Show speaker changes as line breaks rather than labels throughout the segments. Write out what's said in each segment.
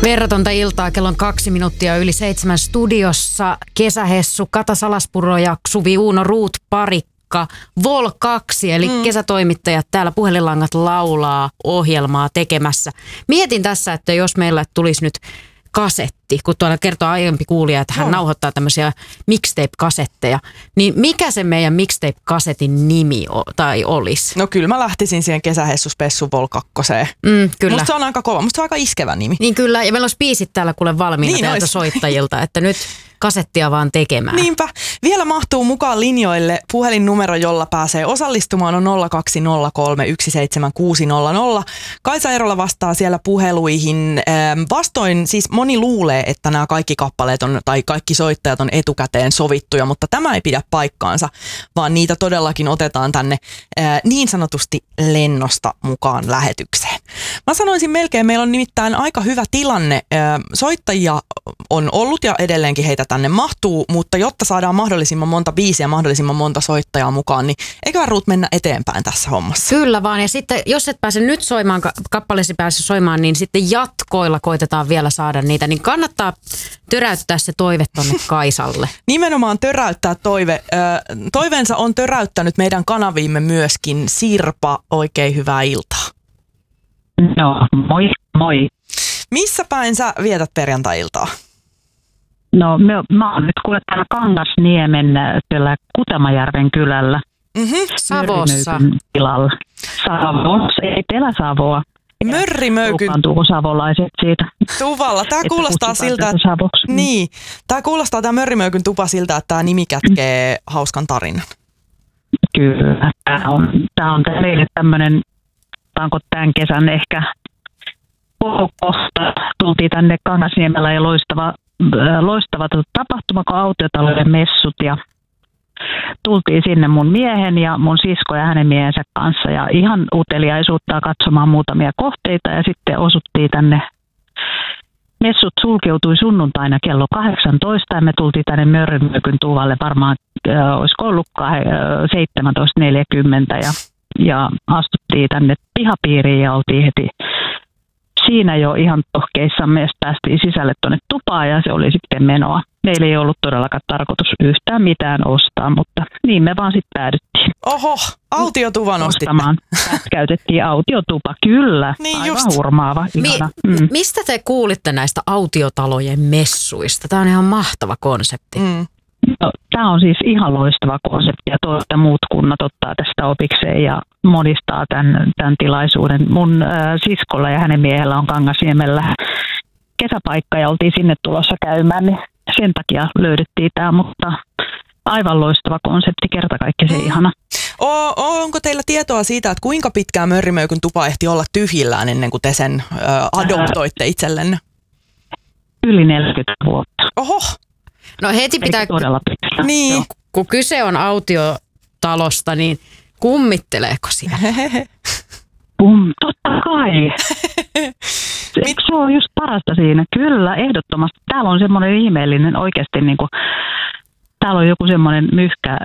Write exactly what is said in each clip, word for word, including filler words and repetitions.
Verratonta iltaa, kello on kaksi minuuttia yli seitsemän studiossa. Kesähessu, Kata Salaspuro ja Suvi Uuno Ruut Parikka. Vol kaksi, eli mm. kesätoimittajat täällä puhelinlangat laulaa ohjelmaa tekemässä. Mietin tässä, että jos meillä tulisi nyt kasetti, kun tuolla kertoo aiempi kuulija, että hän no. nauhoittaa tämmöisiä mixtape-kasetteja, niin mikä se meidän mixtape-kasetin nimi o- tai olisi?
No kyllä mä lähtisin siihen Kesähessu-spessu Vol kakkoseen.
Mm, kyllä.
Musta se on aika kova, musta se on aika iskevä nimi.
Niin kyllä, ja meillä olisi biisit täällä kuule valmiina niin täältä ois. soittajilta, että nyt kasettia vaan tekemään.
Niinpä. Vielä mahtuu mukaan linjoille puhelinnumero, jolla pääsee osallistumaan on nolla kaksi nolla kolme yksi seitsemän kuusi nolla nolla. Kaisa Erola vastaa siellä puheluihin. Vastoin siis moni luulee, että nämä kaikki kappaleet on, tai kaikki soittajat on etukäteen sovittuja, mutta tämä ei pidä paikkaansa, vaan niitä todellakin otetaan tänne niin sanotusti lennosta mukaan lähetykseen. Mä sanoisin melkein, meillä on nimittäin aika hyvä tilanne. Soittajia on ollut ja edelleenkin heitä tänne mahtuu, mutta jotta saadaan mahdollisimman monta biisiä, mahdollisimman monta soittajaa mukaan, niin eiköhän Ruut mennä eteenpäin tässä hommassa.
Kyllä vaan, ja sitten jos et pääse nyt soimaan, kappaleesi pääse soimaan, niin sitten jatkoilla koitetaan vielä saada niitä, niin kannattaa töräyttää se toive tonne Kaisalle.
Nimenomaan töräyttää toive. Toiveensa on töräyttänyt meidän kanaviimme myöskin Sirpa. Oikein hyvää iltaa.
No, moi, moi.
Missä päin sä vietät perjantai-iltaa?
No, mä, mä oon nyt kuule täällä Kangasniemen siellä Kutemajärven kylällä.
Mm-hmm. Savossa.
Tilalla. Savossa, ei Telä-Savoa.
Mörrimöykyn.
Lupaantuuko savolaiset siitä?
Tuvalla. Tää kuulostaa siltä, että... Niin. Tää kuulostaa tää Mörrimöykyn tupa siltä, että tää nimi kätkee hauskan tarinan.
Kyllä. Tää on, tää on teille tämmönen, onko tämän kesän ehkä kohta. Tultiin tänne Kangasniemellä ja loistava loistava tapahtuma, kun autiotalouden messut, ja tultiin sinne mun miehen ja mun sisko ja hänen miehensä kanssa ja ihan uteliaisuutta katsomaan muutamia kohteita, ja sitten osuttiin tänne. Messut sulkeutui sunnuntaina kello kahdeksantoista ja me tultiin tänne Mörrimöykyn tuvalle varmaan, äh, olisiko ollut seitsemäntoista neljäkymmentä, ja, ja astuttiin tänne pihapiiriin ja oltiin heti siinä jo ihan tohkeissamme, ja päästiin sisälle tuonne tupaan ja se oli sitten menoa. Meillä ei ollut todellakaan tarkoitus yhtään mitään ostaa, mutta niin me vaan sitten päädyttiin.
Oho, autiotuvan ostitte.
Käytettiin autiotupa, kyllä.
Niin
aivan
just.
hurmaava, ihana.
Mi-
mm.
Mistä te kuulitte näistä autiotalojen messuista? Tämä on ihan mahtava konsepti.
Mm.
No, tämä on siis ihan loistava konsepti ja toivon, että muut kunnat ottaa tästä opikseen ja monistaa tämän, tämän tilaisuuden. Mun äh, siskolla ja hänen miehellä on Kangasniemellä kesäpaikka ja oltiin sinne tulossa käymään, niin sen takia löydettiin tämä, mutta aivan loistava konsepti, kerta kaikki se ihana.
O, onko teillä tietoa siitä, että kuinka pitkään Mörrimöykyn tupa ehti olla tyhjillään ennen kuin te sen äh, adoptoitte itsellenne?
Yli neljäkymmentä vuotta.
Oho!
No heti pitää,
niin.
kun kyse on autiotalosta, niin kummitteleeko siellä?
Pum, totta kai. Eikö se ole just parasta siinä? Kyllä, ehdottomasti. Täällä on semmoinen ihmeellinen oikeasti, niin kuin, täällä on joku semmoinen myhkä,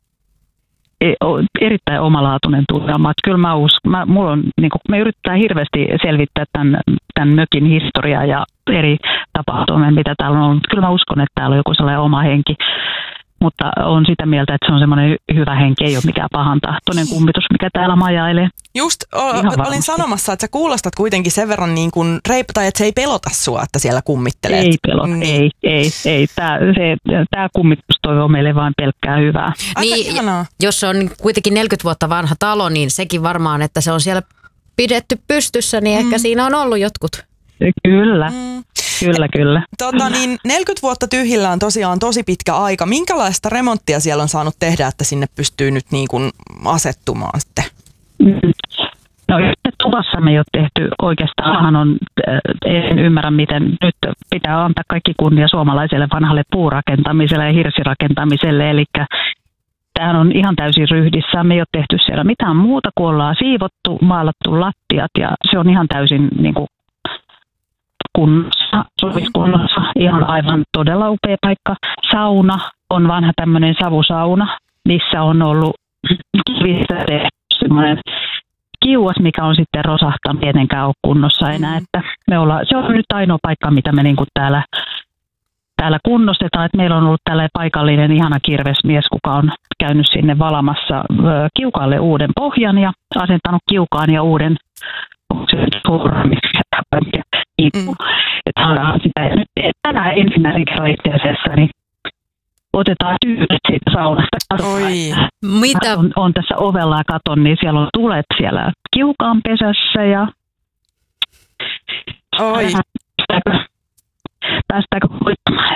erittäin omalaatuinen tunnelma. Että kyllä mä uskon, mä, mulla on, niin kuin, me yritetään hirveästi selvittää tämän, tämän mökin historiaa ja eri tapahtumia, mitä täällä on ollut. Kyllä mä uskon, että täällä on joku sellainen oma henki, mutta on sitä mieltä, että se on semmoinen hyvä henki, ei ole mikään pahantahtoinen kummitus, mikä täällä majailee.
Just o- olin sanomassa, että sä kuulostat kuitenkin sen verran niin kuin reip, tai että se ei pelota sua, että siellä kummittelee.
Ei pelota, mm. ei, ei, ei. Tää, se, tää kummitus toivoo meille vain pelkkää hyvää.
Niin, jos se on kuitenkin neljäkymmentä vuotta vanha talo, niin sekin varmaan, että se on siellä pidetty pystyssä, niin mm. ehkä siinä on ollut jotkut.
Kyllä.
Mm.
Kyllä, kyllä.
Tota, niin neljäkymmentä vuotta tyhjillä on tosiaan tosi pitkä aika. Minkälaista remonttia siellä on saanut tehdä, että sinne pystyy nyt niin kuin asettumaan sitten?
No tuvassa me ei ole tehty oikeastaan, on, en ymmärrä miten nyt pitää antaa kaikki kunnia suomalaiselle vanhalle puurakentamiselle ja hirsirakentamiselle, eli tämähän on ihan täysin ryhdissä. Me ei ole tehty siellä mitään muuta, kun ollaan siivottu, maalattu lattiat ja se on ihan täysin niin kuin kunnossa, soviskunnossa, ihan aivan todella upea paikka. Sauna on vanha tämmöinen savusauna, missä on ollut kivistä semmoinen kiuas, mikä on sitten rosahtanut, tietenkään ole kunnossa enää, että me ollaan, se on nyt ainoa paikka, mitä me niin kuin täällä, täällä kunnostetaan. Et meillä on ollut tällainen paikallinen ihana kirvesmies, kuka on käynyt sinne valamassa ö, kiukaalle uuden pohjan ja asentanut kiukaan ja uuden mm. että saadaan sitä. Ja nyt tänään ensimmäisen kerran itse asiassa, niin otetaan tyypit siitä saunasta.
Oi.
Mitä?
On, on tässä ovella ja katon, niin siellä on tulet siellä kiukaan pesässä ja
Oi.
Päästääkö, päästääkö voittamaan?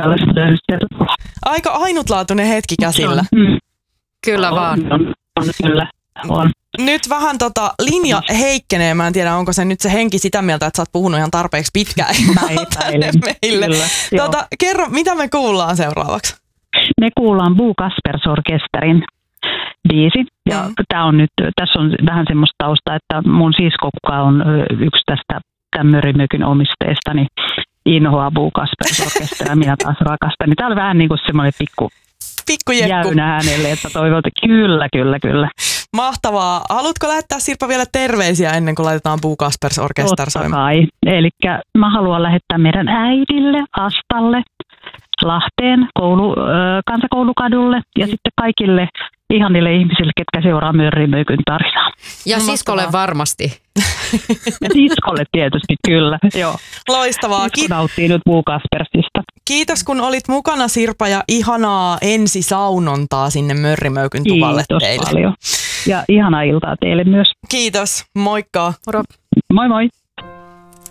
Aika ainutlaatuinen hetki käsillä.
Mm.
Kyllä vaan.
On, on, on, kyllä. On.
Nyt vähän tota linja heikkenee. Mä en tiedä, onko se nyt se henki sitä mieltä, että sä oot puhunut ihan tarpeeksi pitkään tänne meille.
Kyllä,
tota, kerro, mitä me kuullaan seuraavaksi?
Me kuullaan Bo Kaspers Orkesterin biisi. Ja
mm.
tää on nyt, tässä on vähän semmoista taustaa, että mun sisko, kuka on yksi tästä tämän Mörimökyn omisteista, niin inhoaa Bo Kaspers Orkesteria, minä taas rakastan. Niin tää oli vähän niin kuin semmoinen pikku jäynä hänelle, että toivon, että kyllä, kyllä, kyllä.
Mahtavaa. Haluatko lähettää Sirpa vielä terveisiä ennen kuin laitetaan Bo Kaspers Orkester soimaan?
Totta kai. Elikkä mä haluan lähettää meidän äidille, Astalle, Lahteen, koulu, kansakoulukadulle ja mm. sitten kaikille ihanille ihmisille, ketkä seuraa Mörimökyn tarinaa.
Ja siskolle varmasti.
Ja siskolle tietysti, kyllä. Joo.
Loistavaa.
Sisko Ki- nauttii nyt Bo Kaspersista.
Kiitos, kun olit mukana, Sirpa, ja ihanaa ensisaunontaa sinne Mörimökyn tuvalle
teille.
Kiitos
paljon. Ja ihanaa iltaa teille myös.
Kiitos. Moikka.
Moro.
Moi moi.